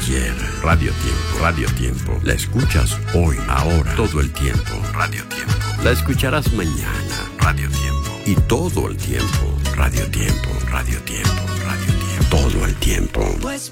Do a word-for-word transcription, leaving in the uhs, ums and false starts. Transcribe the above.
ayer. Radio Tiempo, Radio Tiempo. La escuchas hoy, ahora, todo el tiempo. Radio Tiempo. La escucharás mañana. Radio Tiempo. Y todo el tiempo. Radio Tiempo, Radio Tiempo, Radio Tiempo. Todo el tiempo. Pues